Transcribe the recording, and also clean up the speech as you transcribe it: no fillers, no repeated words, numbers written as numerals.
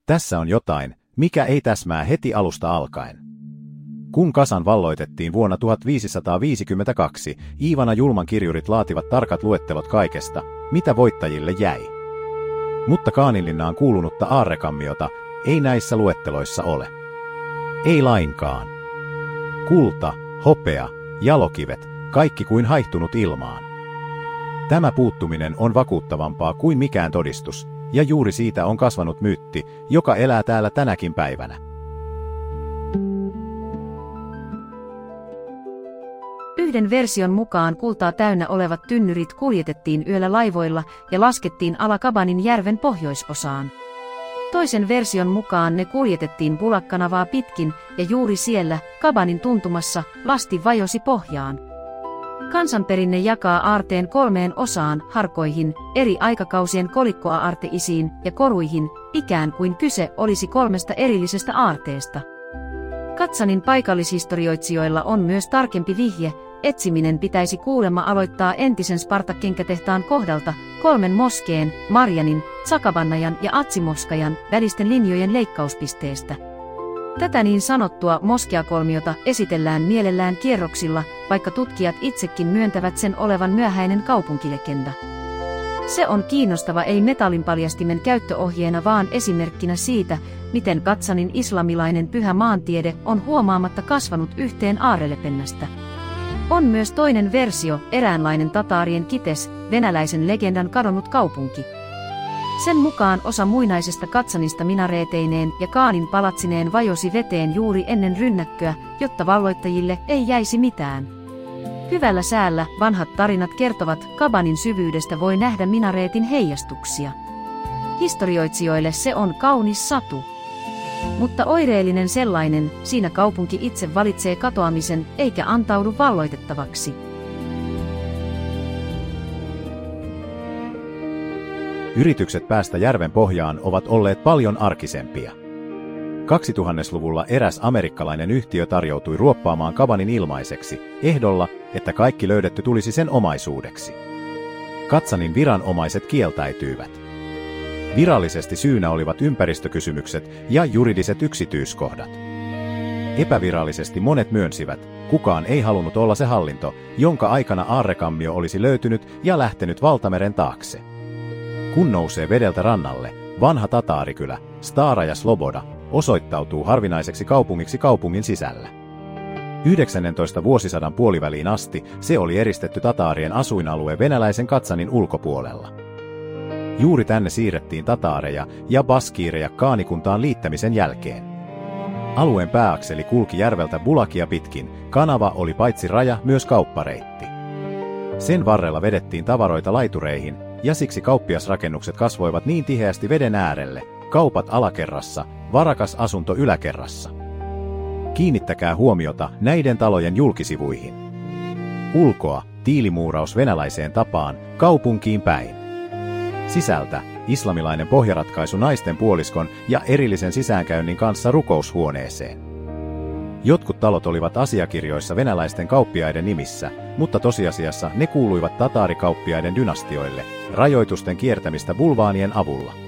Tässä on jotain, mikä ei täsmää heti alusta alkaen. Kun Kasan valloitettiin vuonna 1552, Iivana Julman kirjurit laativat tarkat luettelot kaikesta, mitä voittajille jäi. Mutta Kaaninlinnaan kuulunutta aarrekammiota ei näissä luetteloissa ole. Ei lainkaan. Kulta, hopea, jalokivet, kaikki kuin haihtunut ilmaan. Tämä puuttuminen on vakuuttavampaa kuin mikään todistus, ja juuri siitä on kasvanut myytti, joka elää täällä tänäkin päivänä. Yhden version mukaan kultaa täynnä olevat tynnyrit kuljetettiin yöllä laivoilla ja laskettiin Alakabanin järven pohjoisosaan. Toisen version mukaan ne kuljetettiin Bulakkanavaa pitkin ja juuri siellä, Kabanin tuntumassa, lasti vajosi pohjaan. Kansanperinne jakaa aarteen 3 osaan, harkoihin, eri aikakausien kolikkoaarteisiin ja koruihin, ikään kuin kyse olisi 3 erillisestä aarteesta. Katsanin paikallishistorioitsijoilla on myös tarkempi vihje, etsiminen pitäisi kuulemma aloittaa entisen Spartak-kenkätehtaan kohdalta 3 moskeen, Marjanin, Tsakabannajan ja Atsimoskajan välisten linjojen leikkauspisteestä. Tätä niin sanottua moskeakolmiota esitellään mielellään kierroksilla, vaikka tutkijat itsekin myöntävät sen olevan myöhäinen kaupunkilegenda. Se on kiinnostava ei metallinpaljastimen käyttöohjeena vaan esimerkkinä siitä, miten Katsanin islamilainen pyhä maantiede on huomaamatta kasvanut yhteen aarrelepennästä. On myös toinen versio, eräänlainen tataarien Kites, venäläisen legendan kadonnut kaupunki. Sen mukaan osa muinaisesta Katsanista minareeteineen ja Kaanin palatsineen vajosi veteen juuri ennen rynnäkköä, jotta valloittajille ei jäisi mitään. Hyvällä säällä vanhat tarinat kertovat, Kabanin syvyydestä voi nähdä minareetin heijastuksia. Historioitsijoille se on kaunis satu. Mutta oireellinen sellainen, siinä kaupunki itse valitsee katoamisen eikä antaudu valloitettavaksi. Yritykset päästä järven pohjaan ovat olleet paljon arkisempia. 2000-luvulla eräs amerikkalainen yhtiö tarjoutui ruoppaamaan Kabanin ilmaiseksi, ehdolla, että kaikki löydetty tulisi sen omaisuudeksi. Katsanin viranomaiset kieltäytyivät. Virallisesti syynä olivat ympäristökysymykset ja juridiset yksityiskohdat. Epävirallisesti monet myönsivät, kukaan ei halunnut olla se hallinto, jonka aikana aarrekammio olisi löytynyt ja lähtenyt valtameren taakse. Kun nousee vedeltä rannalle, vanha tataarikylä, Stara ja Sloboda, osoittautuu harvinaiseksi kaupungiksi kaupungin sisällä. 19. vuosisadan puoliväliin asti se oli eristetty tataarien asuinalue venäläisen Katsanin ulkopuolella. Juuri tänne siirrettiin tataareja ja baskiireja Kaanikuntaan liittämisen jälkeen. Alueen pääakseli kulki järveltä Bulakia pitkin, kanava oli paitsi raja myös kauppareitti. Sen varrella vedettiin tavaroita laitureihin, ja siksi kauppiasrakennukset kasvoivat niin tiheästi veden äärelle, kaupat alakerrassa, varakas asunto yläkerrassa. Kiinnittäkää huomiota näiden talojen julkisivuihin. Ulkoa, tiilimuuraus venäläiseen tapaan, kaupunkiin päin. Sisältä, islamilainen pohjaratkaisu naisten puoliskon ja erillisen sisäänkäynnin kanssa rukoushuoneeseen. Jotkut talot olivat asiakirjoissa venäläisten kauppiaiden nimissä, mutta tosiasiassa ne kuuluivat tataarikauppiaiden dynastioille, rajoitusten kiertämistä bulvaanien avulla.